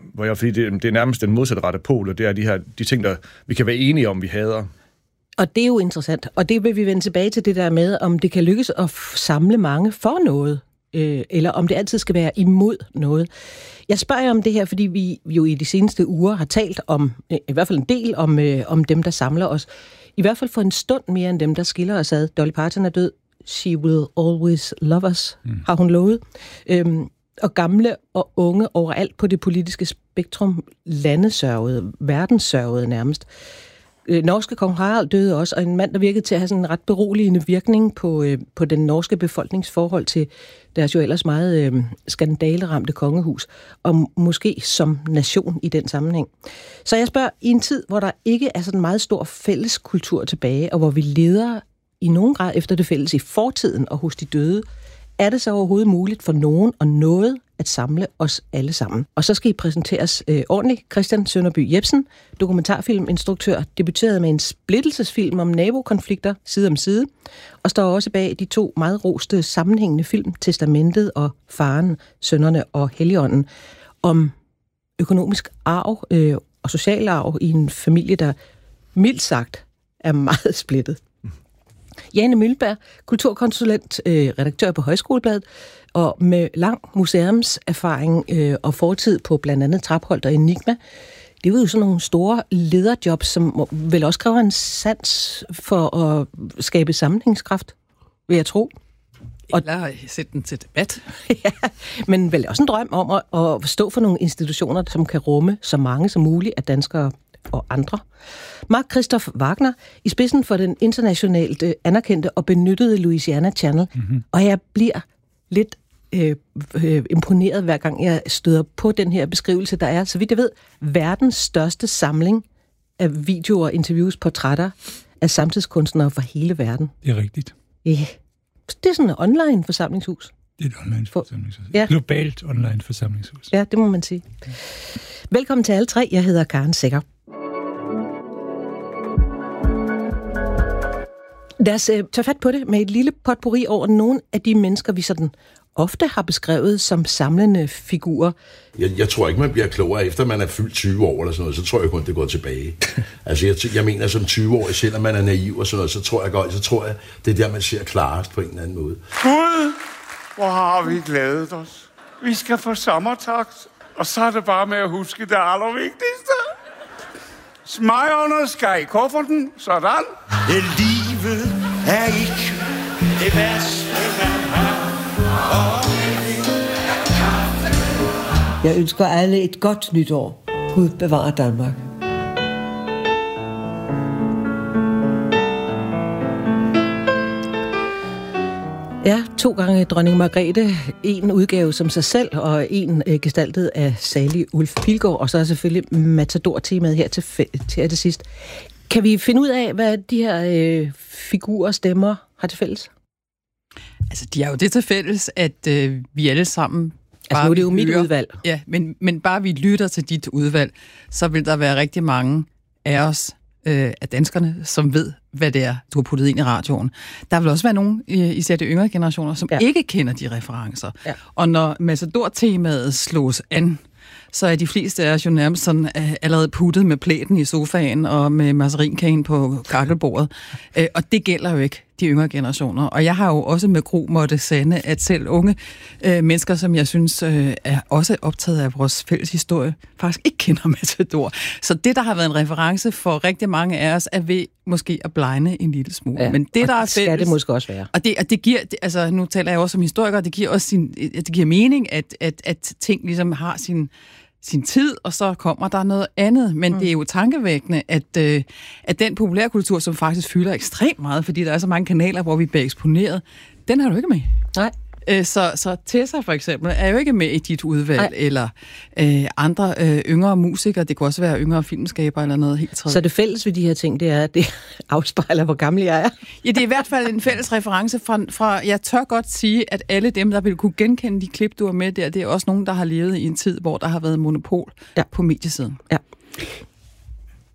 fordi det er nærmest den modsatte rette pol, og det er de ting, der vi kan være enige om, vi hader. Og det er jo interessant, og det vil vi vende tilbage til det der med, om det kan lykkes at samle mange for noget, eller om det altid skal være imod noget. Jeg spørger jer om det her, fordi vi jo i de seneste uger har talt om, i hvert fald en del om dem, der samler os. I hvert fald for en stund mere end dem, der skiller os ad. Dolly Parton er død. She will always love us, har hun lovet. Og gamle og unge overalt på det politiske spektrum, landesørgede, verdenssørgede nærmest. Norske kong Harald døde også, og en mand, der virkede til at have sådan en ret beroligende virkning på den norske befolkningsforhold til deres jo ellers meget skandaleramte kongehus, og måske som nation i den sammenhæng. Så jeg spørger, i en tid, hvor der ikke er sådan meget stor fælles kultur tilbage, og hvor vi leder i nogen grad efter det fælles i fortiden og hos de døde, er det så overhovedet muligt for nogen og noget at samle os alle sammen? Og så skal I præsenteres ordentligt. Christian Sønderby Jepsen, dokumentarfilminstruktør, debuterede med en splittelsesfilm om nabokonflikter side om side, og står også bag de 2 meget roste sammenhængende film, Testamentet og Faren, Sønnerne og Helligånden, om økonomisk arv og social arv i en familie, der mildt sagt er meget splittet. Jane Mølberg, kulturkonsulent, redaktør på Højskolebladet, og med lang museumserfaring og fortid på blandt andet Trapholt og Enigma. Det er jo sådan nogle store lederjobs, som vel også kræver en sans for at skabe sammenhængskraft, vil jeg tro. Eller sætte den til debat. Ja, men vel også en drøm om at stå for nogle institutioner, som kan rumme så mange som muligt af danskere og andre. Mark Christoph Wagner, i spidsen for den internationalt anerkendte og benyttede Louisiana Channel. Mm-hmm. Og jeg bliver lidt imponeret, hver gang jeg støder på den her beskrivelse, der er, så vidt jeg ved, verdens største samling af videoer, interviews, portrætter af samtidskunstnere fra hele verden. Det er rigtigt. Ja. Det er sådan et online forsamlingshus. Det er et online forsamlingshus. Ja. Globalt online forsamlingshus. Ja, det må man sige. Velkommen til alle 3. Jeg hedder Karen Sækker. Lad os tage fat på det med et lille potpourri over nogle af de mennesker, vi sådan ofte har beskrevet som samlende figurer. Jeg tror ikke, man bliver klogere, efter man er fyldt 20 år eller sådan noget. Så tror jeg kun, det går tilbage. Altså, jeg mener som 20-årig, selvom man er naiv og sådan noget, så tror jeg, det er der, man ser klarest på en eller anden måde. Gud, hvor har vi glædet os. Vi skal få sommertakt, og så er det bare med at huske det allervigtigste. Smøgerne skal i kufferten, sådan. Livet er ikke det værste, man har. Jeg ønsker alle et godt nytår. Gud bevarer Danmark. Ja, 2 gange dronning Margrethe, en udgave som sig selv, og en gestaltet af salig Ulf Pilgaard, og så er selvfølgelig Matador-temaet her til sidst. Kan vi finde ud af, hvad de her figurer stemmer har til fælles? Altså, de har jo det til fælles, at vi alle sammen... Altså, nu er det jo mit udvalg. Ja, men bare vi lytter til dit udvalg, så vil der være rigtig mange af os, af danskerne, som ved, hvad det er, du har puttet ind i radioen. Der vil også være nogen, især de yngre generationer, som ikke kender de referencer. Ja. Og når Matador-temaet slås an, så er de fleste af os jo nærmest sådan allerede puttet med plæten i sofaen og med mazarinkagen på kakkelbordet. Og det gælder jo ikke de yngre generationer. Og jeg har jo også med gru måtte sande, at selv unge mennesker, som jeg synes er også optaget af vores fælles historie, faktisk ikke kender Matador. Så det, der har været en reference for rigtig mange af os, er ved måske at blegne en lille smule. Ja, men det, der er fælles, skal det måske også være. Og det giver, altså nu taler jeg også som historiker, det giver også det giver mening, at ting ligesom har sin tid, og så kommer der noget andet. Men det er jo tankevækkende, at den populærkultur, som faktisk fylder ekstremt meget, fordi der er så mange kanaler, hvor vi bliver eksponeret, den har du ikke med. Nej. Så Tessa for eksempel er jo ikke med i dit udvalg, eller andre yngre musikere, det kunne også være yngre filmskabere eller noget helt tredje. Så det fælles ved de her ting, det er, at det afspejler, hvor gammel jeg er? Ja, det er i hvert fald en fælles reference fra, jeg tør godt sige, at alle dem, der vil kunne genkende de klip, du er med der, det er også nogen, der har levet i en tid, hvor der har været monopol på mediesiden. Ja.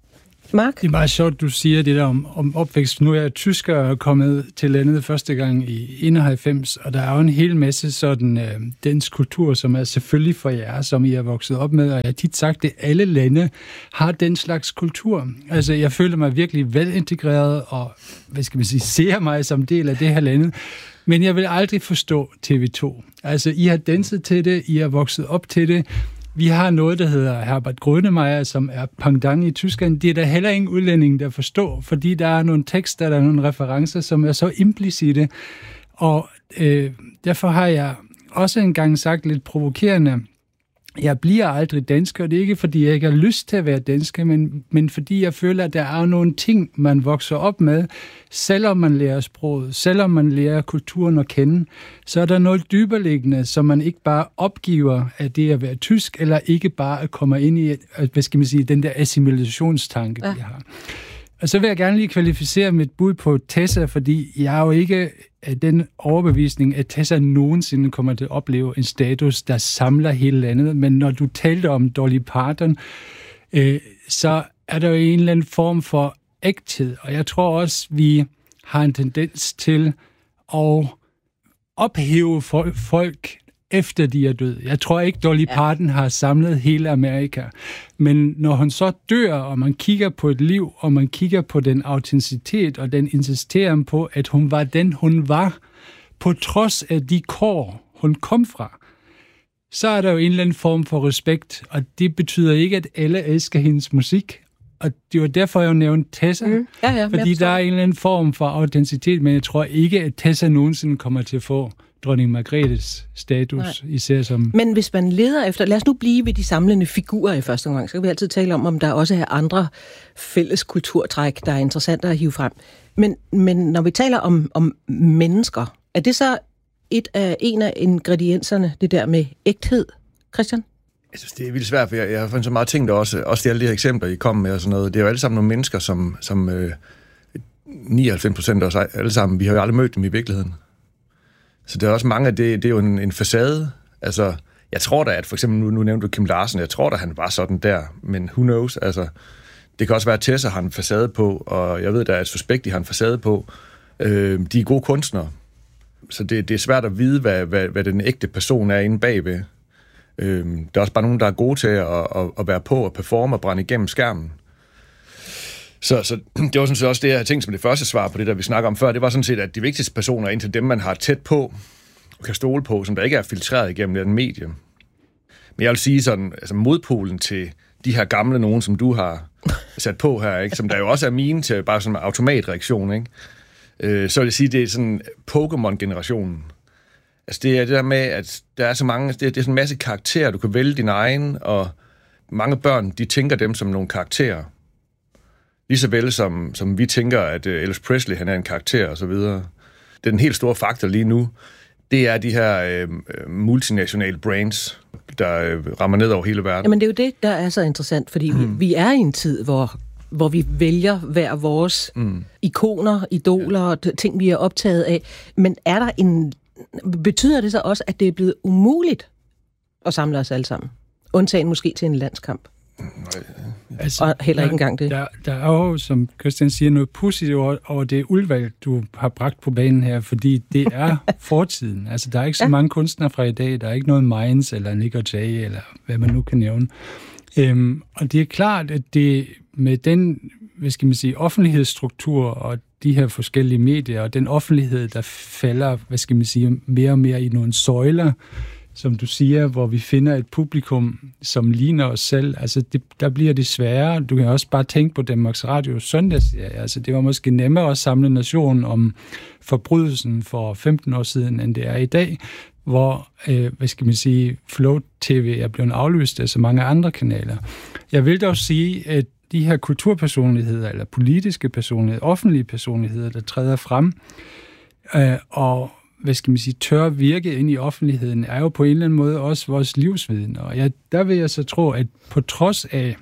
Mark? Det er meget sjovt, du siger det der om opvækst. Nu er jeg tysker og kommet til landet første gang i 91, og der er jo en hel masse sådan dansk kultur, som er selvfølgelig for jer, som I er vokset op med, og jeg har tit sagt, at alle lande har den slags kultur. Altså, jeg føler mig virkelig velintegreret, og ser mig som del af det her landet. Men jeg vil aldrig forstå TV2. Altså, I har danset til det, I har vokset op til det. Vi har noget, der hedder Herbert Grönemeyer, som er pendant i Tyskland. Det er der heller ingen udlænding, der forstår, fordi der er nogle tekster, der er nogle referencer, som er så implicite. Og derfor har jeg også engang sagt lidt provokerende, jeg bliver aldrig dansker, og det er ikke, fordi jeg ikke har lyst til at være dansker, men fordi jeg føler, at der er nogle ting, man vokser op med, selvom man lærer sproget, selvom man lærer kulturen at kende, så er der noget dybereliggende, som man ikke bare opgiver af det at være tysk, eller ikke bare at komme ind i, den der assimilationstanke, vi har. Og så vil jeg gerne lige kvalificere mit bud på Tessa, fordi jeg er jo ikke af den overbevisning, at Tessa nogensinde kommer til at opleve en status, der samler hele landet. Men når du talte om Dolly Parton, så er der jo en eller anden form for ægthed. Og jeg tror også, vi har en tendens til at ophæve folk efter de er døde. Jeg tror ikke, Dolly Parton har samlet hele Amerika. Men når hun så dør, og man kigger på et liv, og man kigger på den autenticitet, og den insisterer på, at hun var den, hun var, på trods af de kår, hun kom fra, så er der jo en eller anden form for respekt, og det betyder ikke, at alle elsker hendes musik. Og det var derfor, jeg nævnte Tessa, fordi der er en eller anden form for autenticitet, men jeg tror ikke, at Tessa nogensinde kommer til at få dronning Margrethes status, især som... Men hvis man leder efter... Lad os nu blive ved de samlende figurer i første omgang, så kan vi altid tale om der også er andre fælles kulturtræk, der er interessante at hive frem. Men når vi taler om mennesker, er det så en af ingredienserne, det der med ægthed, Christian? Jeg synes, det er vildt svært, for jeg har fundet så meget ting, der også de alle de her eksempler, I kom med og sådan noget. Det er jo alle sammen nogle mennesker, som 99% af os alle sammen, vi har jo aldrig mødt dem i virkeligheden. Så der er også mange af det er jo en facade. Altså, jeg tror da, at for eksempel, nu nævnte du Kim Larsen, jeg tror da, han var sådan der, men who knows? Altså, det kan også være, at Tessa har en facade på, og jeg ved da, at Suspekt har en facade på. De er gode kunstnere, så det er svært at vide, hvad den ægte person er inde bagved. Der er også bare nogen, der er gode til at være på og performe og brænde igennem skærmen. Så det var sådan set også det, jeg havde tænkt som det første svar på det, der vi snakker om før. Det var sådan set, at de vigtigste personer er indtil dem, man har tæt på og kan stole på, som der ikke er filtreret igennem den medie. Men jeg vil sige sådan, altså modpolen til de her gamle nogen, som du har sat på her, ikke? Som der jo også er mine til bare sådan en automatreaktion, ikke? Så vil jeg sige, det er sådan Pokémon-generationen. Altså det er det der med, at der er så mange, det er sådan en masse karakterer, du kan vælge din egen, og mange børn, de tænker dem som nogle karakterer. Lige så vel som vi tænker, at Elvis Presley, han er en karakter og så videre. Den helt store faktor lige nu, det er de her multinationale brands, der rammer ned over hele verden. Jamen det er jo det, der er så interessant, fordi vi er i en tid, hvor vi vælger hver vores ikoner, idoler, ting, vi er optaget af. Men betyder det så også, at det er blevet umuligt at samle os alle sammen? Undtagen måske til en landskamp. Altså, og heller ikke engang det. Der er jo, som Christian siger, noget positivt over det udvalg, du har bragt på banen her, fordi det er fortiden. Altså, der er ikke så mange kunstnere fra i dag. Der er ikke noget Minds eller Nick og Jay, eller hvad man nu kan nævne. Og det er klart, at det med den, offentlighedsstruktur og de her forskellige medier, og den offentlighed, der falder, mere og mere i nogle søjler, som du siger, hvor vi finder et publikum, som ligner os selv. Altså, der bliver det sværere. Du kan også bare tænke på Danmarks Radio søndagsserie. Altså, det var måske nemmere at samle nationen om forbrydelsen for 15 år siden, end det er i dag, hvor, Flow TV er blevet aflyst af så mange andre kanaler. Jeg vil dog sige, at de her kulturpersonligheder, eller politiske personligheder, offentlige personligheder, der træder frem, og tør virke ind i offentligheden, er jo på en eller anden måde også vores livsviden. Og der vil jeg så tro, at på trods af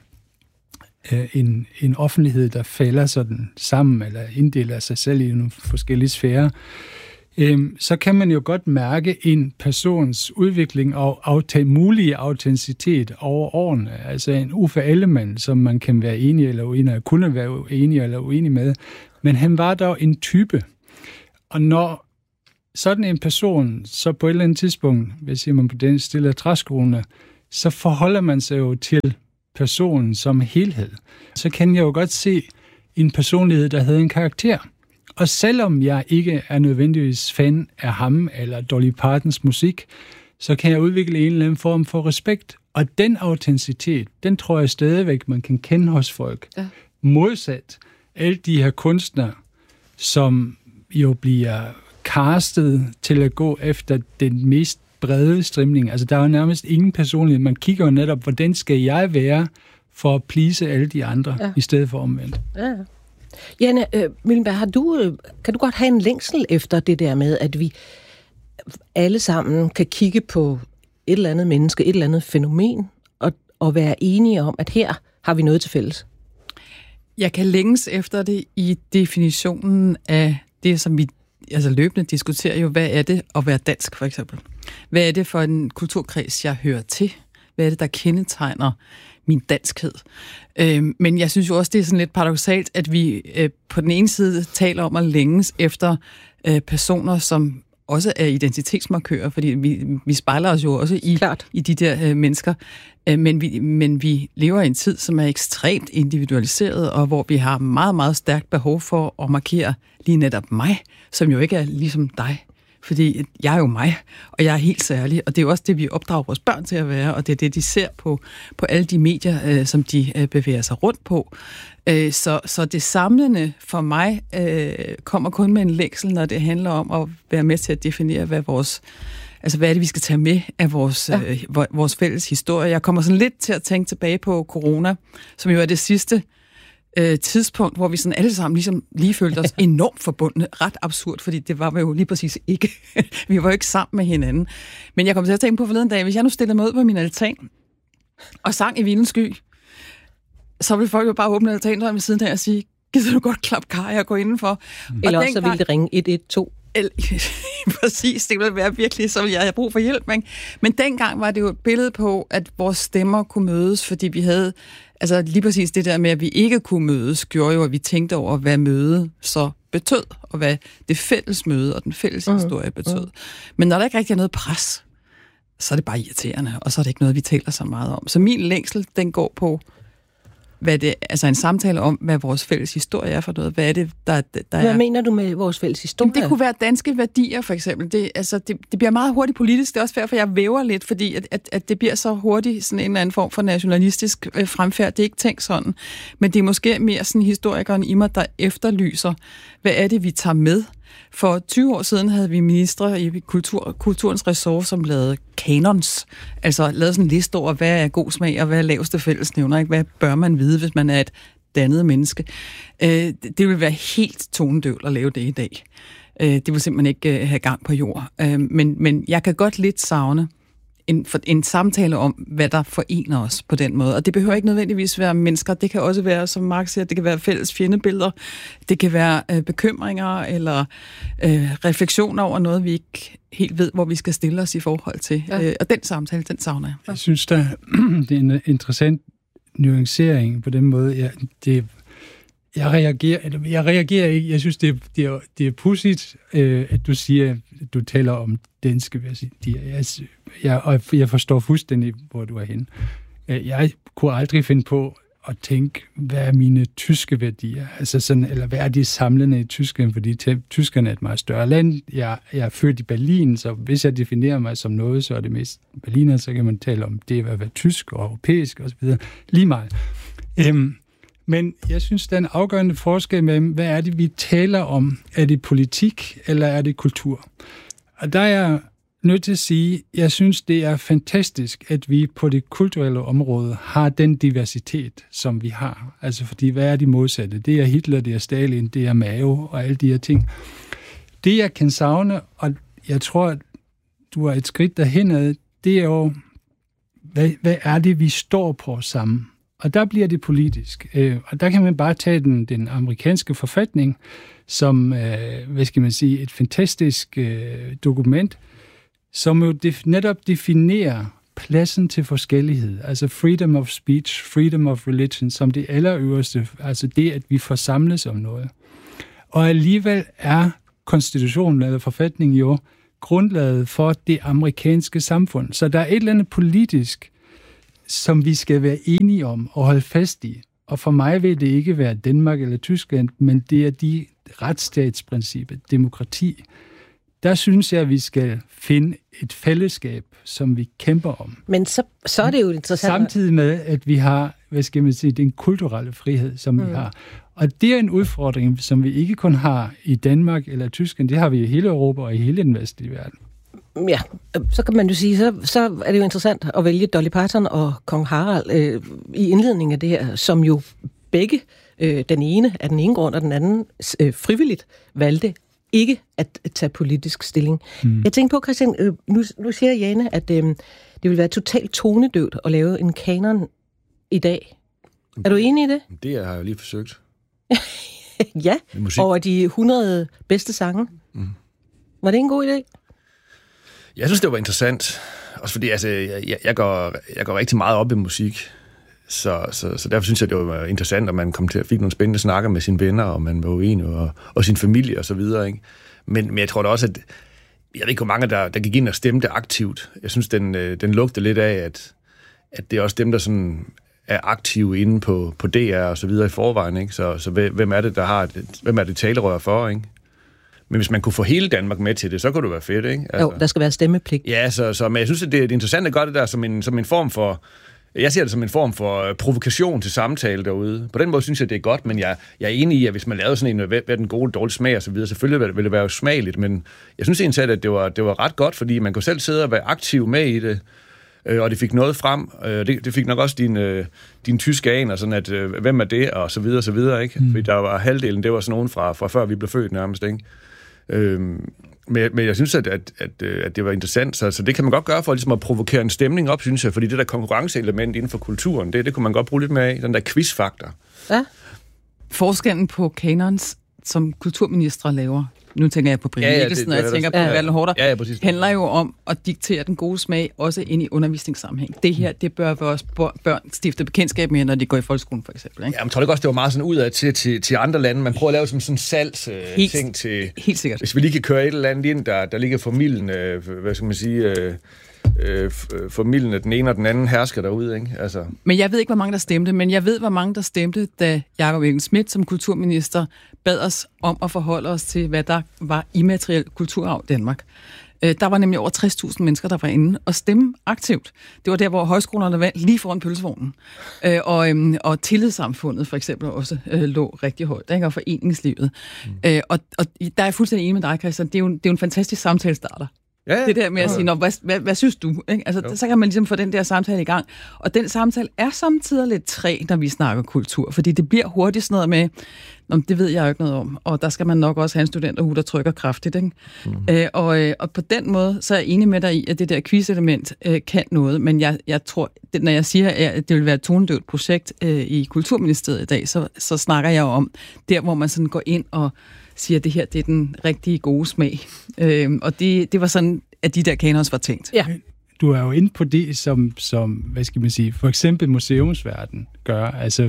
en offentlighed, der falder sådan sammen, eller inddeler sig selv i nogle forskellige sfærer, så kan man jo godt mærke en persons udvikling og mulige autenticitet over årene. Altså en Uffe Ellemann, som man kan være enig eller uenig, kunne være enig eller uenig med. Men han var dog en type. Og når sådan en person, så på et eller andet tidspunkt, hvis siger man på den stille træskoene, så forholder man sig jo til personen som helhed. Så kan jeg jo godt se en personlighed, der havde en karakter. Og selvom jeg ikke er nødvendigvis fan af ham eller Dolly Partons musik, så kan jeg udvikle en eller anden form for respekt. Og den autenticitet, den tror jeg stadigvæk, man kan kende hos folk. Ja. Modsat alle de her kunstnere, som jo bliver castet til at gå efter den mest brede strømning. Altså, der er jo nærmest ingen personlighed. Man kigger jo netop, hvordan skal jeg være for at please alle de andre, i stedet for omvendt. Ja. Janne Myllenberg, kan du godt have en længsel efter det der med, at vi alle sammen kan kigge på et eller andet menneske, et eller andet fænomen, og være enige om, at her har vi noget til fælles? Jeg kan længes efter det i definitionen af det, som vi løbende diskuterer jo, hvad er det at være dansk, for eksempel? Hvad er det for en kulturkreds, jeg hører til? Hvad er det, der kendetegner min danskhed? Men jeg synes jo også, det er sådan lidt paradoksalt, at vi på den ene side taler om at længes efter personer, som også er identitetsmarkører, fordi vi spejler os jo også i de der mennesker. Men vi lever i en tid, som er ekstremt individualiseret, og hvor vi har meget, meget stærkt behov for at markere lige netop mig, som jo ikke er ligesom dig. Fordi jeg er jo mig, og jeg er helt særlig, og det er jo også det, vi opdrager vores børn til at være, og det er det, de ser på alle de medier, som de bevæger sig rundt på. Så det samlende for mig kommer kun med en længsel, når det handler om at være med til at definere, hvad er det, vi skal tage med af vores fælles historie. Jeg kommer sådan lidt til at tænke tilbage på corona, som jo er det sidste tidspunkt, hvor vi sådan alle sammen ligesom lige følte os enormt forbundne. Ret absurd, fordi det var vi jo lige præcis ikke. Vi var jo ikke sammen med hinanden. Men jeg kom til at tænke på forleden dag, hvis jeg nu stillede mig ud på min altan og sang i Vildens Sky, så ville folk jo bare åbne altandøren ved siden af og sige, gider du godt klappe Kaja og gå indenfor? Eller også så ville det ringe 112. Præcis, det ville være virkelig, så jeg havde brug for hjælp. Men dengang var det jo et billede på, at vores stemmer kunne mødes, fordi vi havde, altså lige præcis det der med, at vi ikke kunne mødes, gjorde jo, at vi tænkte over, hvad møde så betød, og hvad det fælles møde og den fælles historie betød. Men når der ikke rigtig er noget pres, så er det bare irriterende, og så er det ikke noget, vi taler så meget om. Så min længsel, den går på, en samtale om, hvad vores fælles historie er for noget. Hvad er det, der er... Hvad mener du med vores fælles historie? Jamen, det kunne være danske værdier, for eksempel. Det bliver meget hurtigt politisk. Det er også derfor, jeg væver lidt, fordi at det bliver så hurtigt sådan en eller anden form for nationalistisk fremfærd. Det er ikke tænkt sådan. Men det er måske mere sådan historikeren i mig, der efterlyser, hvad er det, vi tager med? For 20 år siden havde vi ministre i kulturens ressort, som lavede kanons. Altså lavede sådan en liste over, hvad er god smag, og hvad er laveste fællesnævner, ikke? Hvad bør man vide, hvis man er et dannet menneske? Det vil være helt tonedøvt at lave det i dag. Det vil simpelthen ikke have gang på jord. Men jeg kan godt lidt savne en samtale om, hvad der forener os på den måde. Og det behøver ikke nødvendigvis være mennesker. Det kan også være, som Marx siger, det kan være fælles fjendebilleder. Det kan være bekymringer eller refleksioner over noget, vi ikke helt ved, hvor vi skal stille os i forhold til. Ja. Og den samtale, den savner jeg. Jeg synes, det er en interessant nuancering på den måde. Jeg reagerer ikke. Jeg synes, det er pudsigt, at du siger, at du taler om danske værdier. Jeg forstår fuldstændig, hvor du er henne. Jeg kunne aldrig finde på at tænke, hvad er mine tyske værdier? Altså sådan, eller hvad er de samlende i Tyskland? Fordi Tyskland er et meget større land. Jeg er født i Berlin, så hvis jeg definerer mig som noget, så er det mest Berliner, så kan man tale om det at være tysk og europæisk osv. Lige meget. Men jeg synes, der er en afgørende forskel mellem, hvad er det, vi taler om? Er det politik, eller er det kultur? Og der er jeg nødt til at sige, jeg synes, det er fantastisk, at vi på det kulturelle område har den diversitet, som vi har. Altså, fordi hvad er de modsatte? Det er Hitler, det er Stalin, det er Mao og alle de her ting. Det, jeg kan savne, og jeg tror, at du er et skridt derhenad, det er jo, hvad er det, vi står på sammen? Og der bliver det politisk. Og der kan man bare tage den amerikanske forfatning som, et fantastisk dokument, som jo netop definerer pladsen til forskellighed. Altså freedom of speech, freedom of religion, som det allerøverste. Altså det, at vi forsamles om noget. Og alligevel er konstitutionen eller forfatningen jo grundlaget for det amerikanske samfund. Så der er et eller andet politisk, som vi skal være enige om og holde fast i. Og for mig vil det ikke være Danmark eller Tyskland, men det er de retsstatsprincipper, demokrati. Der synes jeg, at vi skal finde et fællesskab, som vi kæmper om. Men så er det jo interessant. Samtidig med, at vi har, den kulturelle frihed, som vi har. Og det er en udfordring, som vi ikke kun har i Danmark eller Tyskland, det har vi i hele Europa og i hele den vestlige verden. Ja, så kan man jo sige, så er det jo interessant at vælge Dolly Parton og Kong Harald i indledningen af det her, som jo begge, den ene af den ene grund og den anden frivilligt valgte ikke at tage politisk stilling. Jeg tænker på, Christian, nu siger Jane, at det vil være totalt tonedøvt at lave en kanon i dag. Er du enig i det? Det har jeg jo lige forsøgt. Ja, over de 100 bedste sange. Var det en god idé? Jeg synes, det var interessant. Også fordi jeg går rigtig meget op i musik. Så derfor synes jeg, det var interessant, at man fik nogle spændende snakker med sine venner, og man var uenig, og sin familie og så videre. Ikke? Men jeg tror da også, at jeg ved ikke, hvor mange, der gik ind og stemte aktivt. Jeg synes, den lugte lidt af, at det er også dem, der sådan er aktive inde på DR og så videre i forvejen. Ikke? Så hvem er det, hvem er det talerør for, ikke? Men hvis man kunne få hele Danmark med til det, så kunne det være fedt, ikke? Altså, jo, der skal være stemmepligt. Ja, men jeg synes, at det er interessant at gøre det der som en form for... Jeg ser det som en form for provokation til samtale derude. På den måde synes jeg, det er godt, men jeg er enig i, at hvis man lavede sådan en, hvad den gode, dårlige smag og så videre, selvfølgelig ville det være smageligt, men jeg synes egentlig, at det var ret godt, fordi man kunne selv sidde og være aktiv med i det, og det fik noget frem. Det fik nok også din tyske aner, sådan at hvem er det, og så videre, ikke? Fordi der var halvdelen, det var sådan nogen fra før vi blev født nærmest, ikke? Men jeg synes, at det var interessant, så det kan man godt gøre for ligesom at provokere en stemning op, synes jeg, fordi det der konkurrenceelement inden for kulturen, det kunne man godt bruge lidt mere af, den der quizfaktor. Ja. Forskellen på kanons, som kulturministre laver, nu tænker jeg på Brian Mikkelsen, og jeg tænker på Valdemar Horter, handler jo om at diktere den gode smag også ind i undervisningssammenhæng. Det her, det bør vores børn stifte bekendtskab med, når de går i folkeskolen, for eksempel. Ikke? Ja, men tror du også, det var meget sådan udad til andre lande? Man prøver at lave sådan salgsting til... Helt sikkert. Hvis vi lige kan køre et eller andet ind, der ligger formildende, hvad skal man sige... formildende den ene og den anden hersker derude, ikke? Altså. Men jeg ved ikke, hvor mange der stemte, men jeg ved, hvor mange der stemte, da Jakob Engel-Schmidt som kulturminister bad os om at forholde os til, hvad der var immateriel kulturarv i Danmark. Der var nemlig over 60.000 mennesker, der var inde og stemme aktivt. Det var der, hvor højskolerne vandt lige foran pølsevognen. Og tillidssamfundet for eksempel også lå rigtig højt, ikke? Og foreningslivet. Og der er jeg fuldstændig enig med dig, Christian. Det er jo en fantastisk samtalestarter. Ja. Det der med at sige, hvad synes du? Ikke? Altså, så kan man ligesom få den der samtale i gang. Og den samtale er samtidig lidt træ, når vi snakker kultur, fordi det bliver hurtigt sådan noget med, det ved jeg jo ikke noget om, og der skal man nok også have en studenterhue, der trykker kraftigt. Ikke? Og på den måde, så er jeg enig med dig i, at det der quiz-element kan noget, men jeg tror, når jeg siger, at det vil være et tonedøvt projekt i Kulturministeriet i dag, så snakker jeg jo om der, hvor man sådan går ind og siger, at det her, det er den rigtige gode smag. Og det var sådan, at de der kanons var tænkt. Ja. Du er jo inde på det, som hvad skal man sige, for eksempel museumsverden gør. Altså,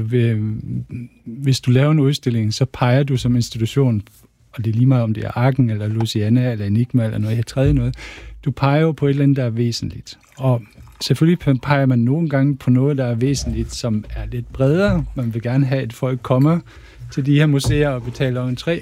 hvis du laver en udstilling, så peger du som institution, og det er lige meget om det er Arken, eller Louisiana, eller Enigma, eller noget tredje noget. Du peger jo på et eller andet, der er væsentligt. Og selvfølgelig peger man nogle gange på noget, der er væsentligt, som er lidt bredere. Man vil gerne have, at folk kommer til de her museer og betaler entré.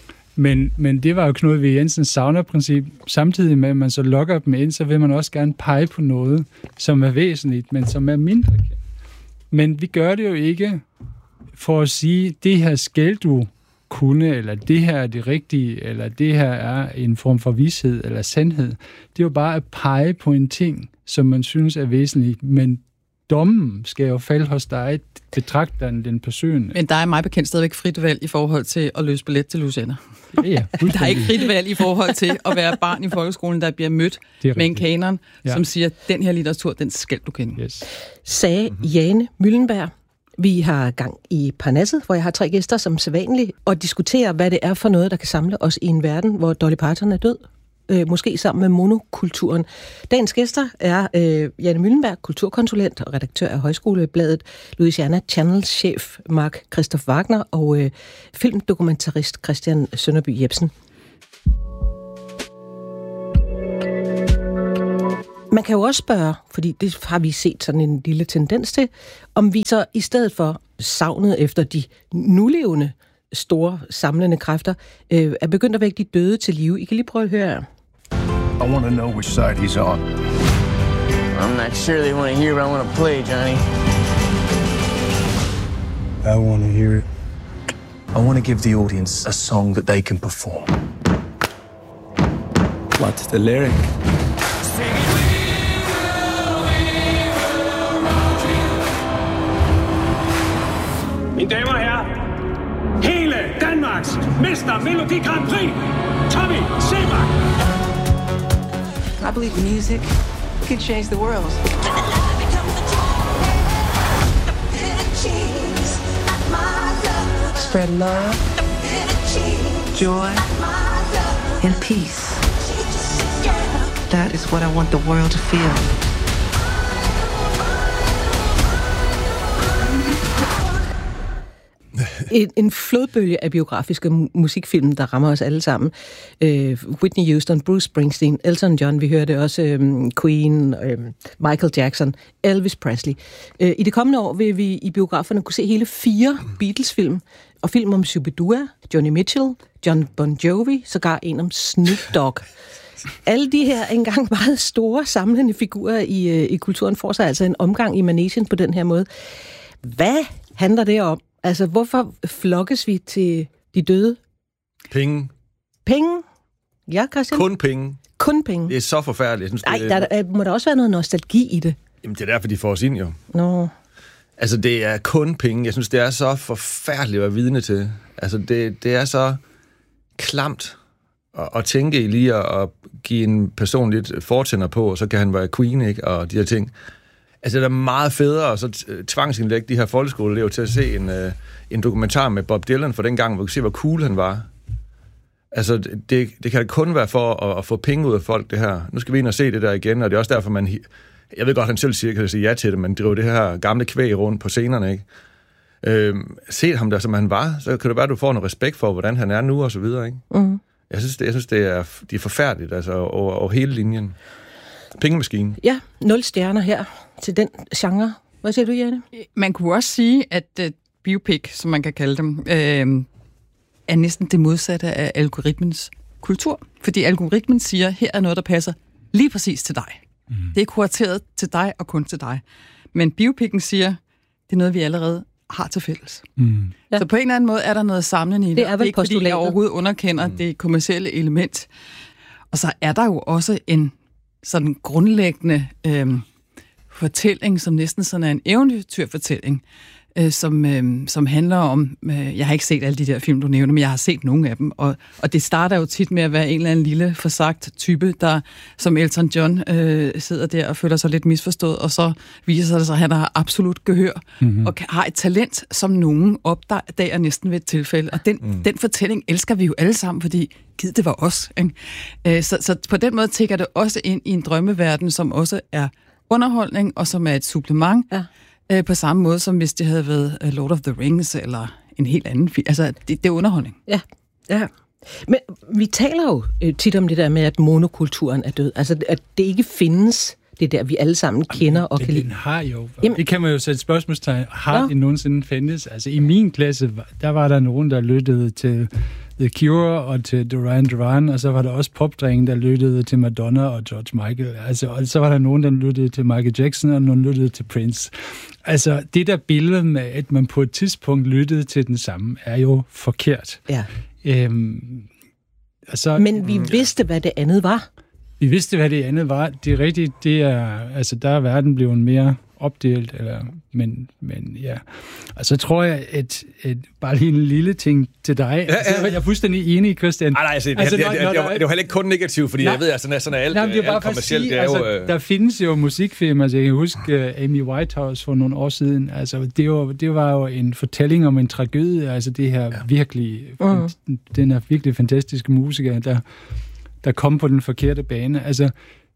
Men det var jo Knud V. Jensens sauna-princip. Samtidig med, at man så lokker dem ind, så vil man også gerne pege på noget, som er væsentligt, men som er mindre kendt. Men vi gør det jo ikke for at sige, det her skal du kunne, eller det her er det rigtige, eller det her er en form for vished eller sandhed. Det er jo bare at pege på en ting, som man synes er væsentligt, men dommen skal jo falde hos dig, betragteren, den person. Men der er mig bekendt stadigvæk frit valg i forhold til at løse billet til Louisiana. Ja, der er ikke frit valg i forhold til at være barn i folkeskolen, der bliver mødt med en kanon, som siger, den her litteratur, den skal du kende. Sagde Jane Møllenberg, Vi har gang i Parnasset, hvor jeg har 3 gæster som sædvanligt, og diskuterer, hvad det er for noget, der kan samle os i en verden, hvor Dolly Parton er død. Måske sammen med monokulturen. Dagens gæster er Janne Myllenberg, kulturkonsulent og redaktør af Højskolebladet, Louisiana Channels chef Mark Christoph Wagner og filmdokumentarist Christian Sønderby Jebsen. Man kan jo også spørge, fordi det har vi set sådan en lille tendens til, om vi så i stedet for savnet efter de nulevende store samlende kræfter, er begyndt at vække de døde til live. I kan lige prøve at høre. I want to know which side he's on. I'm not sure they want to hear what I want to play, Johnny. I want to hear it. I want to give the audience a song that they can perform. What's the lyric? Mine damer og herrer, hele Danmarks Mester Melodi Grand Prix, Tommy Seebach. I believe music can change the world. Spread love, joy, and peace. That is what I want the world to feel. En flodbølge af biografiske musikfilm, der rammer os alle sammen. Whitney Houston, Bruce Springsteen, Elton John, vi hørte også Queen, Michael Jackson, Elvis Presley. I det kommende år vil vi i biograferne kunne se hele 4 Beatles-film, og film om Shubidua, Joni Mitchell, John Bon Jovi, sågar en om Snoop Dogg. Alle de her engang meget store samlende figurer i kulturen får sig altså en omgang i managen på den her måde. Hvad handler det om? Altså, hvorfor flokkes vi til de døde? Penge. Penge? Ja, Christian? Kun penge. Kun penge? Det er så forfærdeligt. Nej, der må der også være noget nostalgi i det. Jamen, det er derfor, de får os ind, jo. Nå. Altså, det er kun penge. Jeg synes, det er så forfærdeligt at være vidne til. Altså, det er så klamt at tænke i lige at give en person lidt fortænder på, og så kan han være queen, ikke? Og de her ting. Altså, det er meget federe at så tvangsindlægge de her folkeskoleelever til at se en dokumentar med Bob Dylan for den gang, hvor vi kan se, hvor cool han var. Altså, det kan kun være for at få penge ud af folk, det her. Nu skal vi ind og se det der igen, og det er også derfor, jeg ved godt, han selv siger, kan sige ja til det, men driver det her gamle kvæg rundt på scenerne, ikke? Se ham der, som han var, så kan det være, at du får noget respekt for, hvordan han er nu, og så videre, ikke? Mm. Jeg synes, de er forfærdeligt, altså over hele linjen. Pengemaskinen. Ja, 0 stjerner her til den genre. Hvad siger du, Janne? Man kunne også sige, at biopic, som man kan kalde dem, er næsten det modsatte af algoritmens kultur. Fordi algoritmen siger, her er noget, der passer lige præcis til dig. Mm. Det er kurateret til dig og kun til dig. Men biopicen siger, det er noget, vi allerede har til fælles. Mm. Ja. Så på en eller anden måde er der noget samlende i det. Det er vel ikke, fordi jeg overhovedet underkender det kommercielle element. Og så er der jo også en sådan grundlæggende fortælling, som næsten sådan er en eventyrfortælling, som handler om, jeg har ikke set alle de der film, du nævner, men jeg har set nogle af dem, og det starter jo tit med at være en eller anden lille forsagt type, der som Elton John sidder der og føler sig lidt misforstået, og så viser det sig, at han har absolut gehør, og har et talent, som nogen opdager næsten ved et tilfælde, og den fortælling elsker vi jo alle sammen, fordi gid det var os. Ikke? Så på den måde tækker det også ind i en drømmeverden, som også er underholdning, og som er et supplement, på samme måde som hvis det havde været Lord of the Rings, eller en helt anden film. Altså, det er underholdning. Ja, ja. Men vi taler jo tit om det der med, at monokulturen er død. Altså, at det ikke findes, det der, vi alle sammen kender og kan lide. Den har jo. Det kan man jo sætte spørgsmålstegn. Har det nogensinde findes? Altså, i min klasse, der var der nogen, der lyttede til The Cure og til Duran Duran, og så var der også popdrengen, der lyttede til Madonna og George Michael. Altså, og så var der nogen, der lyttede til Michael Jackson, og nogen lyttede til Prince. Altså, det der billede med, at man på et tidspunkt lyttede til den samme, er jo forkert. Ja. Men vi vidste, hvad det andet var. Vi vidste, hvad det andet var. Det er rigtigt, det er, altså, der er verden blevet mere opdelt, men ja. Og så tror jeg, at bare lige en lille ting til dig. Ja. Altså, jeg er fuldstændig enig, Christian. Nej, det er jo heller ikke kun negativt, fordi jeg ved, at sådan er alt, alt kommercielt. Det er jo, der findes jo musikfilm, altså jeg kan huske Amy Whitehouse for nogle år siden. Altså, det var jo en fortælling om en tragedie, altså det her den her virkelig fantastiske musiker, der kom på den forkerte bane. Altså,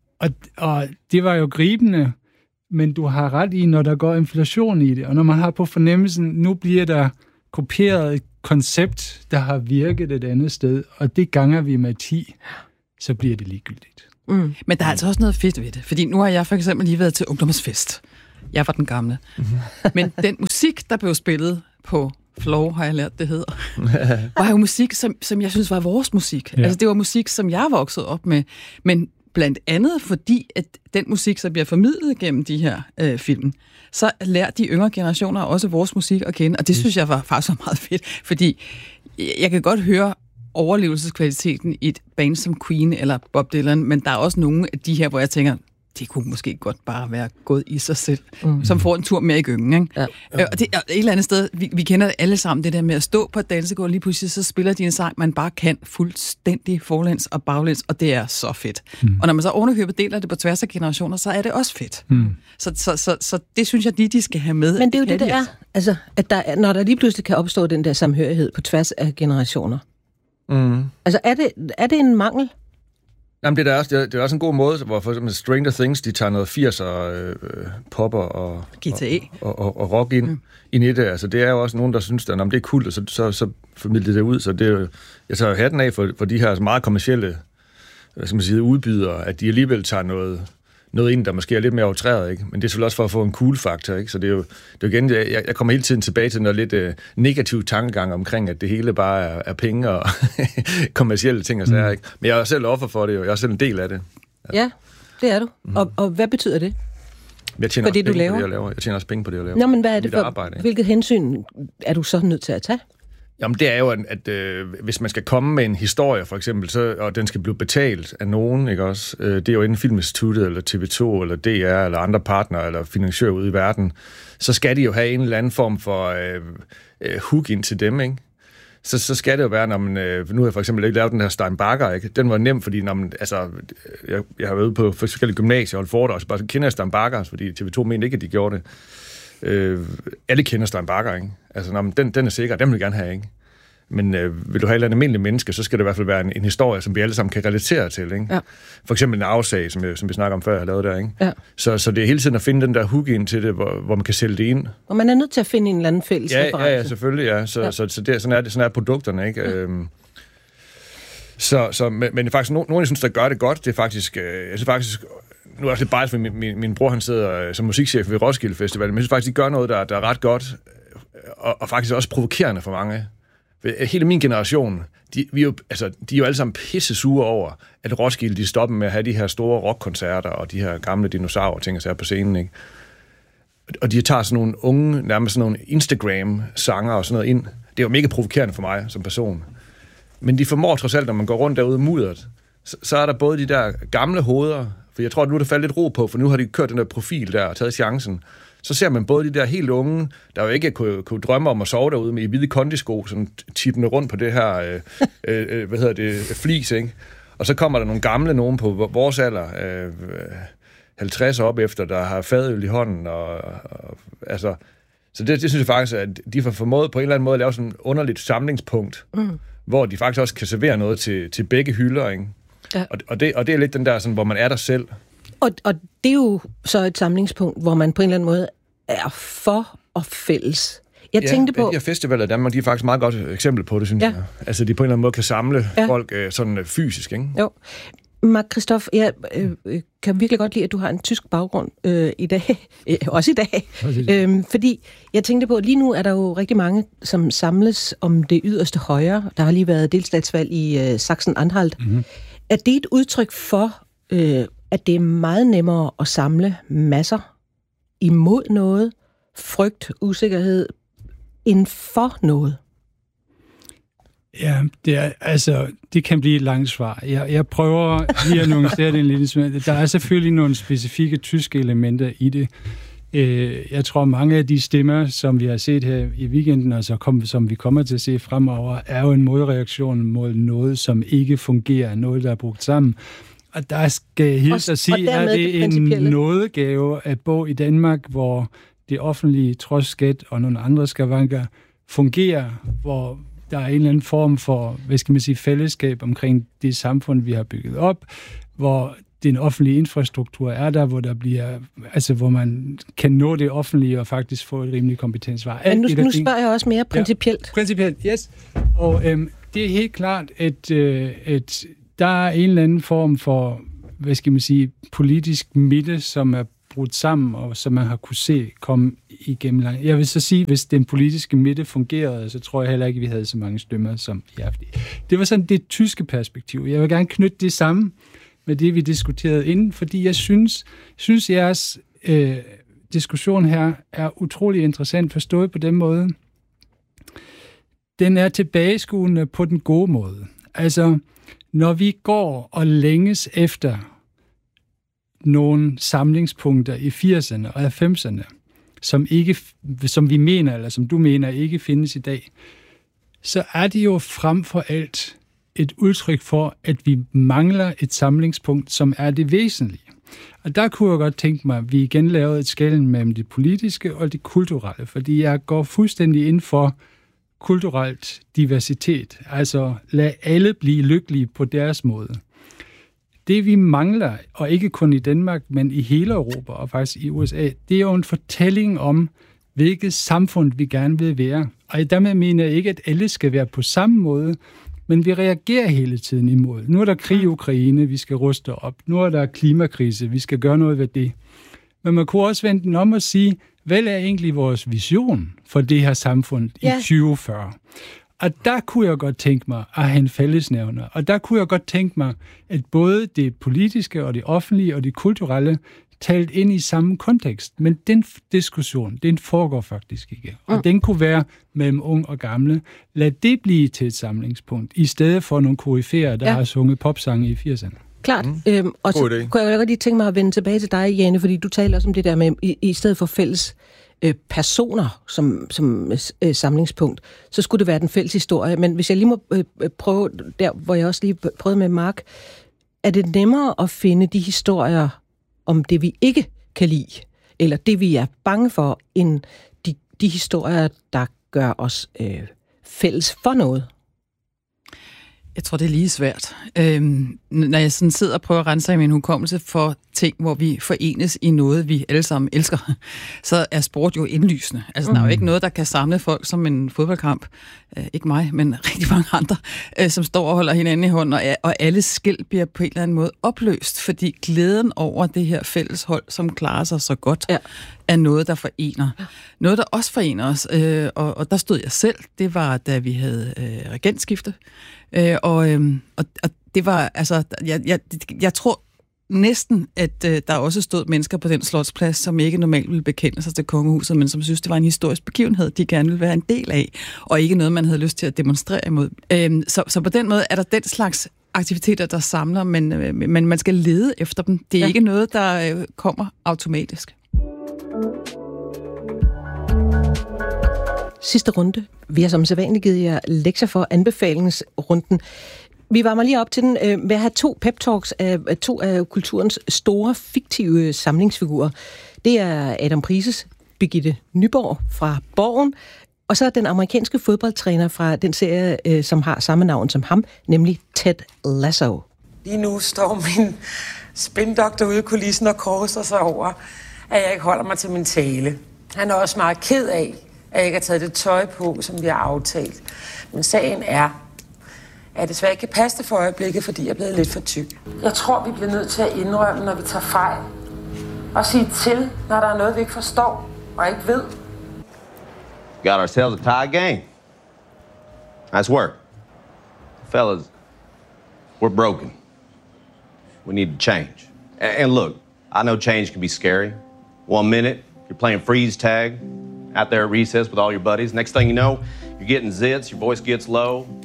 og det var jo gribende, men du har ret i, når der går inflation i det, og når man har på fornemmelsen, nu bliver der kopieret et koncept, der har virket et andet sted, og det ganger vi med 10, så bliver det ligegyldigt. Mm. Men der er altså også noget fedt ved det, fordi nu har jeg for eksempel lige været til ungdomsfest. Jeg var den gamle. Mm-hmm. Men den musik, der blev spillet på Flow, har jeg lært, det hedder, var jo musik, som jeg synes var vores musik. Ja. Altså det var musik, som jeg voksede op med, men blandt andet fordi, at den musik, som bliver formidlet gennem de her film, så lærer de yngre generationer også vores musik at kende, og det synes jeg var faktisk meget fedt, fordi jeg kan godt høre overlevelseskvaliteten i et band som Queen eller Bob Dylan, men der er også nogle af de her, hvor jeg tænker, det kunne måske godt bare være gået i sig selv, som får en tur mere i gyngen. Ikke? Ja. Og det er et eller andet sted, vi kender det alle sammen, det der med at stå på et dansegulv, lige pludselig så spiller de en sang, man bare kan fuldstændig forlæns og baglæns, og det er så fedt. Og når man så ovenikøbet deler det på tværs af generationer, så er det også fedt. Så det synes jeg, de skal have med. Men det er jo det, der er. Altså, at når der lige pludselig kan opstå den der samhørighed på tværs af generationer. Altså, er det en mangel? Jamen, det er også en god måde, hvor for eksempel Stranger Things, de tager noget 80'er popper og GTA og rock ind i det. Altså, det er jo også nogen, der synes, at det er cool, og så formidler det ud. Så det er jo, jeg tager jo hatten af for de her meget kommercielle, hvad skal man sige, udbydere, at de alligevel tager noget ind, der måske er lidt mere outreret, ikke? Men det er selvfølgelig også for at få en cool-faktor, ikke? Så det er jo igen, jeg kommer hele tiden tilbage til noget lidt negativ tankegang omkring, at det hele bare er penge og kommercielle ting og sager, ikke? Men jeg er selv offer for det, og jeg er selv en del af det. Ja, det er du. Og hvad betyder det? Jeg tjener også penge på det, jeg laver. Jeg tjener også penge på det, jeg laver. Nå, men hvad er det for arbejde, hvilket hensyn er du så nødt til at tage? Jamen, det er jo, at hvis man skal komme med en historie, for eksempel, og den skal blive betalt af nogen, ikke også? Det er jo inden Filminstituttet, eller TV2, eller DR, eller andre partnere, eller finansiører ude i verden, så skal de jo have en eller anden form for hook ind til dem, ikke? Så skal det jo være, når man... nu har jeg for eksempel ikke lavet den her Steinbacher, ikke? Den var nem, fordi når man... Altså, jeg har været ude på forskellige gymnasier og holdt foredrag, så bare kender jeg Steinbacher, fordi TV2 mente ikke, at de gjorde det. Alle kender Steinbacher, ikke? Altså, den er sikker, den vil jeg gerne have, ikke? Men vil du have et eller andet almindeligt menneske, så skal det i hvert fald være en historie, som vi alle sammen kan relatere til, ikke? Ja. For eksempel en afsag, som vi snakker om før, jeg har lavet der, ikke? Ja. Så det er hele tiden at finde den der hook ind til det, hvor man kan sælge det ind. Og man er nødt til at finde en eller anden fælles reference. Ja, selvfølgelig, ja. Så det, sådan er produkterne, ikke? Ja. Men faktisk, nogen, jeg synes, der gør det godt, det er faktisk... jeg synes faktisk... Nu er det lidt bias, for min bror, han sidder som musikchef ved Roskilde Festival, men jeg synes faktisk, de gør noget, der er ret godt, og faktisk også provokerende for mange. Hele min generation, de er jo alle sammen pisse sure over, at Roskilde, de stopper med at have de her store rockkoncerter, og de her gamle dinosaurer, ting og sager på scenen, ikke? Og de tager sådan nogle unge, nærmest sådan nogle Instagram-sanger og sådan noget ind. Det er jo mega provokerende for mig som person. Men de formår trods alt, når man går rundt derude mudderet, så er der både de der gamle hoveder, for jeg tror, at nu er der faldet lidt ro på, for nu har de kørt den der profil der og taget chancen. Så ser man både de der helt unge, der jo ikke kunne drømme om at sove derude med i hvide kondisko, sådan tippende rundt på det her, flis, ikke? Og så kommer der nogle gamle, nogen på vores alder, 50 op efter, der har fadøl i hånden, altså... Så det synes jeg faktisk, at de får formået på en eller anden måde at lave sådan et underligt samlingspunkt, hvor de faktisk også kan servere noget til begge hylder, ikke? Ja. Og det er lidt den der, sådan, hvor man er der selv. Og det er jo så et samlingspunkt, hvor man på en eller anden måde er for og fælles. Jeg tænkte på... de her festivaler i Danmark, de er faktisk et meget godt eksempel på det, synes jeg. Altså, de på en eller anden måde kan samle folk sådan fysisk, ikke? Jo. Mark Christoph, jeg kan virkelig godt lide, at du har en tysk baggrund i dag. Også i dag. Fordi jeg tænkte på, at lige nu er der jo rigtig mange, som samles om det yderste højre. Der har lige været delstatsvalg i Sachsen-Anhalt. Mm-hmm. Er det et udtryk for, at det er meget nemmere at samle masser imod noget, frygt, usikkerhed, end for noget? Ja, det kan blive et langt svar. Jeg prøver lige at nuancere det en lille smule. Der er selvfølgelig nogle specifikke tyske elementer i det. Jeg tror, mange af de stemmer, som vi har set her i weekenden, og som vi kommer til at se fremover, er jo en modreaktion mod noget, som ikke fungerer, noget, der er brugt sammen. Og der skal helt at sige, at det er en nådegave at bo i Danmark, hvor det offentlige, trods skat og nogle andre skavanker, fungerer, hvor der er en eller anden form for, fællesskab omkring det samfund, vi har bygget op, hvor den offentlige infrastruktur er der, hvor der bliver, hvor man kan nå det offentlige og faktisk få et rimeligt kompetensvar. Men nu spørger jeg også mere principielt. Ja, principielt, yes. Og det er helt klart, at der er en eller anden form for, politisk midte, som er brudt sammen, og som man har kunne se komme igennem langt. Jeg vil så sige, hvis den politiske midte fungerede, så tror jeg heller ikke, at vi havde så mange stemmer som i aften. Det var sådan det tyske perspektiv. Jeg vil gerne knytte det sammen med det, vi diskuterede inden, fordi jeg synes jeres diskussion her er utrolig interessant forstået på den måde. Den er tilbageskuende på den gode måde. Altså, når vi går og længes efter nogle samlingspunkter i 80'erne og 90'erne, som vi mener, eller som du mener, ikke findes i dag, så er det jo frem for alt et udtryk for, at vi mangler et samlingspunkt, som er det væsentlige. Og der kunne jeg godt tænke mig, at vi igen lavede et skel mellem det politiske og det kulturelle, fordi jeg går fuldstændig ind for kulturelt diversitet. Altså, lad alle blive lykkelige på deres måde. Det vi mangler, og ikke kun i Danmark, men i hele Europa og faktisk i USA, det er jo en fortælling om, hvilket samfund vi gerne vil være. Og dermed mener jeg ikke, at alle skal være på samme måde, men vi reagerer hele tiden imod. Nu er der krig i Ukraine, vi skal ruste op. Nu er der klimakrise, vi skal gøre noget ved det. Men man kunne også vende den om og sige, hvad er egentlig vores vision for det her samfund i 2040? Og der kunne jeg godt tænke mig at have en fællesnævner. Og der kunne jeg godt tænke mig, at både det politiske og det offentlige og det kulturelle talt ind i samme kontekst. Men den diskussion, den foregår faktisk ikke. Og den kunne være mellem ung og gamle. Lad det blive til et samlingspunkt, i stedet for nogle koryfæer, der har sunget popsange i 80'erne. Klart. Og så kunne jeg godt lige tænke mig at vende tilbage til dig, Jane, fordi du taler også om det der med, i stedet for fælles personer som samlingspunkt, så skulle det være den fælles historie. Men hvis jeg lige må prøve, der hvor jeg også lige prøvede med Mark, er det nemmere at finde de historier om det, vi ikke kan lide, eller det, vi er bange for, end de historier, der gør os fælles for noget? Jeg tror, det er lige svært. Når jeg sådan sidder og prøver at rense i min hukommelse for ting, hvor vi forenes i noget, vi alle sammen elsker, så er sport jo indlysende. Altså, der er jo ikke noget, der kan samle folk som en fodboldkamp. Ikke mig, men rigtig mange andre, som står og holder hinanden i hånden, og alle skel bliver på en eller anden måde opløst, fordi glæden over det her fælles hold, som klarer sig så godt, er noget, der forener. Noget, der også forener os, og der stod jeg selv, det var, da vi havde regentskifte, og det var, altså, jeg tror næsten, at der også stod mennesker på den slotsplads, som ikke normalt ville bekende sig til kongehuset, men som synes, det var en historisk begivenhed, de gerne ville være en del af, og ikke noget, man havde lyst til at demonstrere imod. Så på den måde er der den slags aktiviteter, der samler, men man skal lede efter dem. Det er ikke noget, der kommer automatisk. Sidste runde. Vi har som sædvanligt givet jer lektier for anbefalingsrunden. Vi varmer lige op til den ved at have 2 pep-talks af 2 af kulturens store, fiktive samlingsfigurer. Det er Adam Prices Birgitte Nyborg fra Borgen, og så den amerikanske fodboldtræner fra den serie, som har samme navn som ham, nemlig Ted Lasso. Lige nu står min spindoktor ude i kulissen og korser sig over, at jeg ikke holder mig til min tale. Han er også meget ked af, at jeg ikke har taget det tøj på, som vi har aftalt. Men sagen er, at jeg desværre ikke kan passe det for øjeblikket, fordi jeg er blevet lidt for tyk. Jeg tror, vi bliver nødt til at indrømme, når vi tager fejl. Og sige til, når der er noget, vi ikke forstår og ikke ved. Got ourselves a tie game. Nice work. Fellas, we're broken. We need to change. And look, I know change can be scary. 1 minute, you're playing freeze tag out there at recess with all your buddies. Next thing you know, you're getting zits, your voice gets low.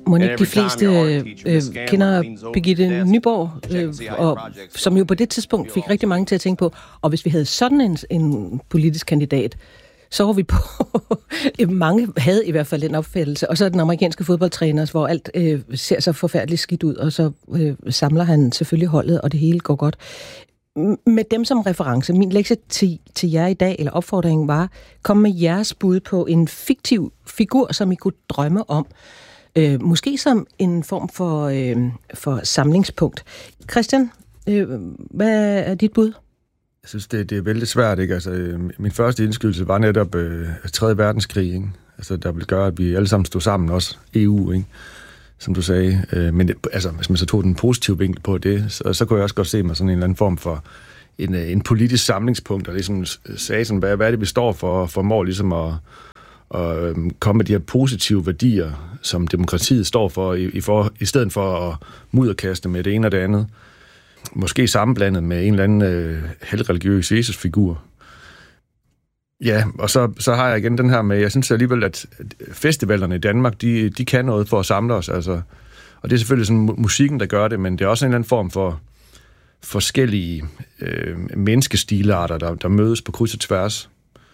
Må ikke de fleste kender Birgitte Nyborg, og som jo på det tidspunkt fik rigtig mange til at tænke på, og hvis vi havde sådan en politisk kandidat, så var vi på, mange havde i hvert fald den opfattelse, og så er den amerikanske fodboldtræner, hvor alt ser så forfærdeligt skidt ud, og så samler han selvfølgelig holdet, og det hele går godt. Med dem som reference, min lektie til jer i dag, eller opfordringen var, kom med jeres bud på en fiktiv figur, som I kunne drømme om. Måske som en form for samlingspunkt. Christian, hvad er dit bud? Jeg synes, det er vældig svært, ikke? Altså, min første indskydelse var netop 3. verdenskrig, ikke? Altså, der ville gøre, at vi alle sammen stod sammen, også EU, ikke? Som du sagde. Men altså, hvis man så tog den positive vinkel på det, så kunne jeg også godt se mig sådan en eller anden form for en politisk samlingspunkt, og ligesom sagde sådan, hvad er det, vi står for mål, ligesom at komme med de her positive værdier, som demokratiet står for, i stedet for at mudderkaste med det ene og det andet. Måske sammenblandet med en eller anden halvreligiøs Jesus-figur. Ja, og så har jeg igen den her med, jeg synes alligevel, at festivalerne i Danmark, de kan noget for at samle os, altså. Og det er selvfølgelig sådan musikken, der gør det, men det er også en eller anden form for forskellige menneskestilarter, der mødes på kryds og tværs.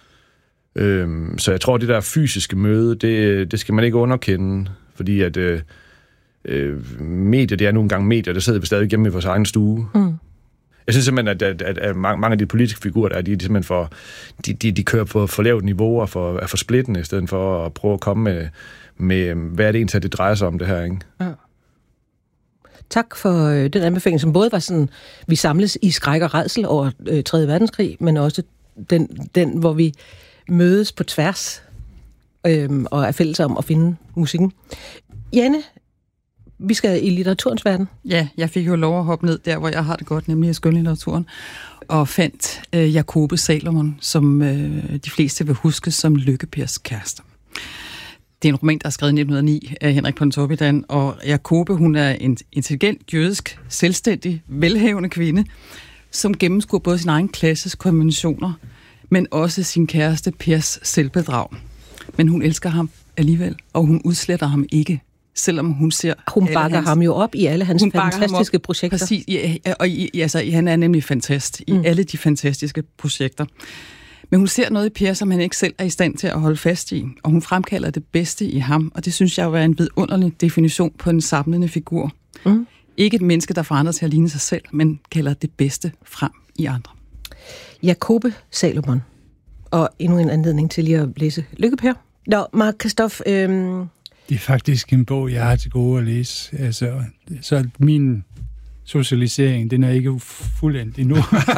Så jeg tror, det der fysiske møde, det skal man ikke underkende, fordi at medier, det er nogle gange medier, der sidder vi stadig hjemme i vores egen stue. Mm. Jeg synes simpelthen, at mange af de politiske figurer, de simpelthen de kører på for lavt niveau og er for splittende, i stedet for at prøve at komme med hvad er det egentlig, det drejer sig om det her, ikke? Ja. Tak for den anbefaling, som både var sådan, vi samles i skræk og rædsel over 3. verdenskrig, men også den hvor vi mødes på tværs og er fælles om at finde musikken. Janne, vi skal i litteraturens verden. Ja, jeg fik jo lov at hoppe ned der, hvor jeg har det godt, nemlig i skønlitteraturen, og fandt Jacobe Salomon, som de fleste vil huske som Lykke Pers kæreste. Det er en roman, der er skrevet i 1909 af Henrik Pontoppidan, og Jacobe, hun er en intelligent, jødisk, selvstændig, velhavende kvinde, som gennemskuer både sin egen klasses konventioner, men også sin kæreste Pers selvbedrag. Men hun elsker ham alligevel, og hun udsletter ham ikke, selvom hun ser... Hun bakker ham jo op i alle hans fantastiske projekter. Præcis, og han er nemlig fantast i alle de fantastiske projekter. Men hun ser noget i Per, som han ikke selv er i stand til at holde fast i, og hun fremkalder det bedste i ham, og det synes jeg jo er en vidunderlig definition på en samlende figur. Mm. Ikke et menneske, der forandrer til at ligne sig selv, men kalder det bedste frem i andre. Jacobe Salomon. Og endnu en anledning til lige at læse Lykke Per. Nå, Mark Christoph... Det er faktisk en bog, jeg har til gode at læse. Altså, så min socialisering, den er ikke fuldendt endnu.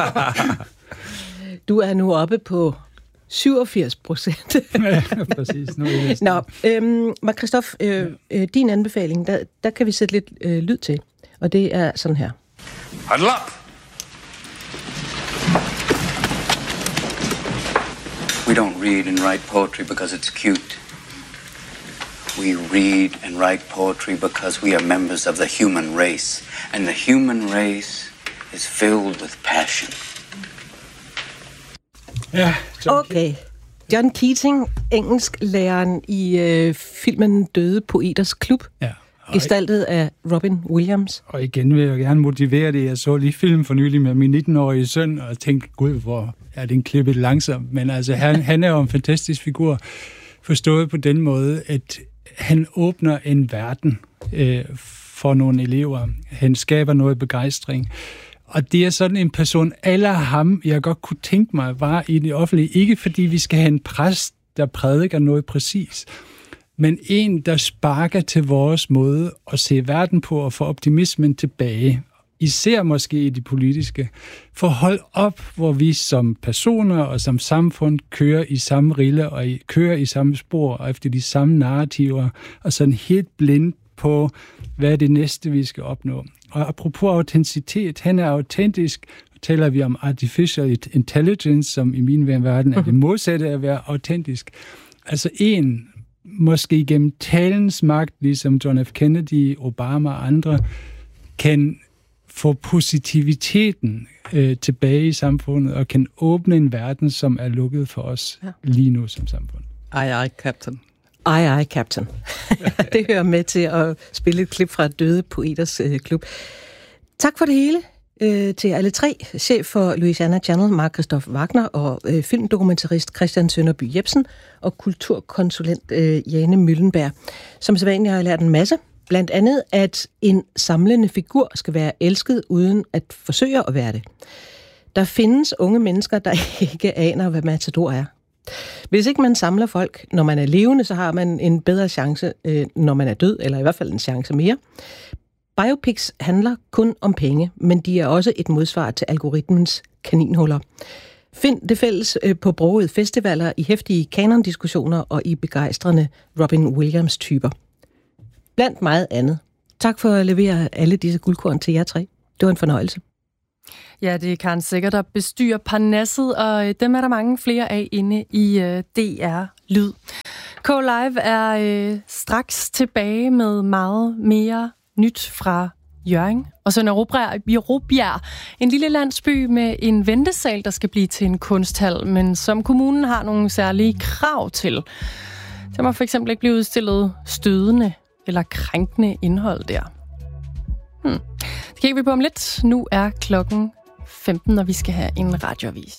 Du er nu oppe på 87%. Ja, præcis. Nå, Mark Christoph, din anbefaling, der kan vi sætte lidt lyd til. Og det er sådan her. Huddle up! We don't read and write poetry because it's cute. We read and write poetry because we are members of the human race. And the human race is filled with passion. Ja, okay. John Keating, engelsklæreren i filmen Døde Poeters Klub. Ja. Gestaltet af Robin Williams. Og igen vil jeg gerne motivere det. Jeg så lige film for nylig med min 19-årige søn, og tænkte, gud, hvor er det en klippet langsomt. Men altså, han er jo en fantastisk figur, forstået på den måde, at han åbner en verden for nogle elever. Han skaber noget begejstring. Og det er sådan en person, eller ham, jeg godt kunne tænke mig, var i det offentlige. Ikke fordi vi skal have en præst, der prædiker noget præcis, men en, der sparker til vores måde at se verden på og få optimismen tilbage. Især måske i det politiske. For hold op, hvor vi som personer og som samfund kører i samme rille og kører i samme spor og efter de samme narrativer og sådan helt blind på, hvad er det næste, vi skal opnå. Og apropos autenticitet, han er autentisk. Taler vi om artificial intelligence, som i min verden er det modsatte af at være autentisk. Altså en, måske gennem talens magt, ligesom John F. Kennedy, Obama og andre, kan få positiviteten tilbage i samfundet og kan åbne en verden, som er lukket for os lige nu som samfund. Ej, Captain. Aye, Captain. Det hører med til at spille et klip fra Døde Poeters Klub. Tak for det hele til alle tre. Chef for Louisiana Channel, Mark Christoph Wagner, og filmdokumentarist Christian Sønderby Jebsen, og kulturkonsulent Jane Møllenberg. Som sædvanligt har jeg lært en masse. Blandt andet, at en samlende figur skal være elsket, uden at forsøge at være det. Der findes unge mennesker, der ikke aner, hvad Matador er. Hvis ikke man samler folk, når man er levende, så har man en bedre chance, når man er død, eller i hvert fald en chance mere. Biopics handler kun om penge, men de er også et modsvar til algoritmens kaninhuller. Find det fælles på broget festivaler, i heftige kanondiskussioner og i begejstrende Robin Williams-typer. Blandt meget andet. Tak for at levere alle disse guldkorn til jer tre. Det var en fornøjelse. Ja, det er Karen Sækker, der bestyrer Parnasset, og dem er der mange flere af inde i DR Lyd. K-Live er straks tilbage med meget mere nyt fra Hjørring. Og så Råbjerg, en lille landsby med en ventesal, der skal blive til en kunsthal, men som kommunen har nogle særlige krav til. Der må for eksempel ikke blive udstillet stødende eller krænkende indhold der. Det kigger vi på om lidt. Nu er klokken 15, og vi skal have en radioavis.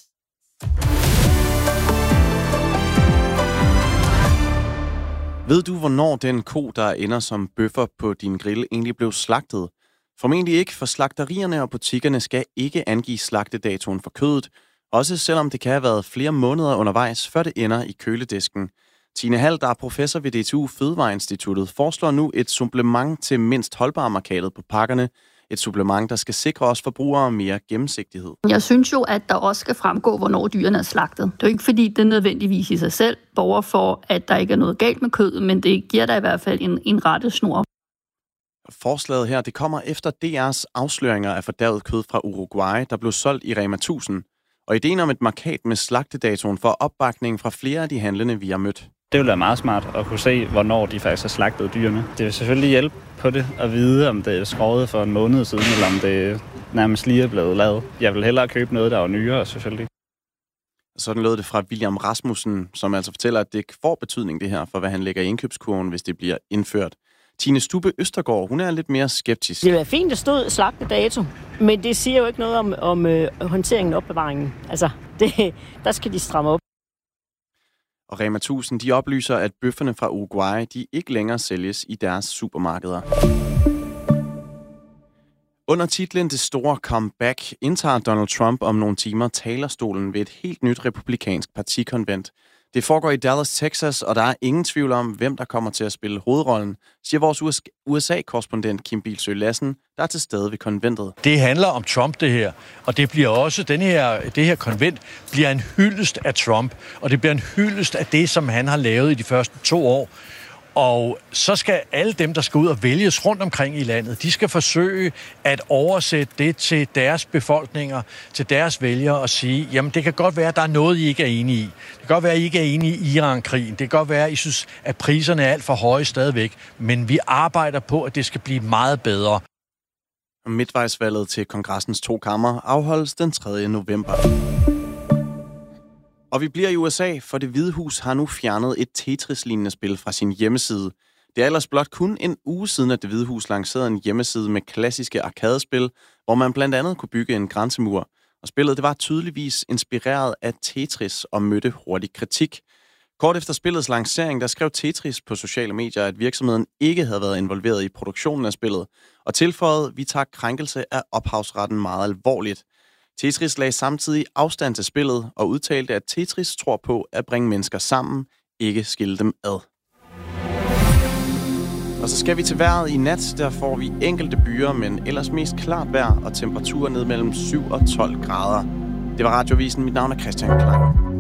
Ved du, hvornår den ko, der ender som bøffer på din grill, egentlig blev slagtet? Formentlig ikke, for slagterierne og butikkerne skal ikke angive slagtedatoen for kødet, også selvom det kan have været flere måneder undervejs, før det ender i køledisken. Tine Hall, der er professor ved DTU Fødevareinstituttet, foreslår nu et supplement til mindst holdbarmarkatet på pakkerne. Et supplement, der skal sikre os forbrugere mere gennemsigtighed. Jeg synes jo, at der også skal fremgå, hvornår dyrene er slagtet. Det er jo ikke, fordi det nødvendigvis i sig selv borger for, at der ikke er noget galt med kødet, men det giver der i hvert fald en rettesnor. Forslaget her, det kommer efter DR's afsløringer af fordærvet kød fra Uruguay, der blev solgt i Rema 1000. Og ideen om et markat med slagtedatoen får opbakning fra flere af de handlende, vi har mødt. Det vil være meget smart at kunne se, hvornår de faktisk har slagtet dyrene. Det vil selvfølgelig hjælpe på det at vide, om det er skåret for en måned siden, eller om det nærmest lige er blevet lavet. Jeg vil hellere købe noget, der er nyere, selvfølgelig. Sådan lød det fra William Rasmussen, som altså fortæller, at det får betydning det her for, hvad han lægger i indkøbskurven, hvis det bliver indført. Tine Stubbe Østergaard, hun er lidt mere skeptisk. Det er fint, der stod slagtedato, men det siger jo ikke noget om håndteringen og opbevaringen. Altså, der skal de stramme op. Og Rema 1000, de oplyser, at bøfferne fra Uruguay, de ikke længere sælges i deres supermarkeder. Under titlen Det store comeback indtager Donald Trump om nogle timer talerstolen ved et helt nyt republikansk partikonvent. Det foregår i Dallas, Texas, og der er ingen tvivl om, hvem der kommer til at spille hovedrollen, siger vores USA-korrespondent Kim Bilsøe Lassen, der er til stede ved konventet. Det handler om Trump, det her, og det bliver også, det her konvent bliver en hyldest af Trump, og det bliver en hyldest af det, som han har lavet i de første 2 år. Og så skal alle dem, der skal ud og vælges rundt omkring i landet, de skal forsøge at oversætte det til deres befolkninger, til deres vælgere og sige, jamen det kan godt være, at der er noget, I ikke er enige i. Det kan godt være, at I ikke er enige i Iran-krigen. Det kan godt være, at I synes, at priserne er alt for høje stadigvæk. Men vi arbejder på, at det skal blive meget bedre. Midtvejsvalget til kongressens 2 kammer afholdes den 3. november. Og vi bliver i USA, for Det Hvide Hus har nu fjernet et Tetris-lignende spil fra sin hjemmeside. Det er ellers blot kun en uge siden, at Det Hvide Hus lancerede en hjemmeside med klassiske arkadespil, hvor man blandt andet kunne bygge en grænsemur. Og spillet det var tydeligvis inspireret af Tetris og mødte hurtig kritik. Kort efter spillets lancering, der skrev Tetris på sociale medier, at virksomheden ikke havde været involveret i produktionen af spillet, og tilføjede, vi tager krænkelse af ophavsretten meget alvorligt. Tetris lagde samtidig afstand til spillet og udtalte, at Tetris tror på at bringe mennesker sammen, ikke skille dem ad. Og så skal vi til vejret i nat. Der får vi enkelte byer, men ellers mest klart vejr og temperaturer ned mellem 7 og 12 grader. Det var Radiovisen. Mit navn er Christian Klein.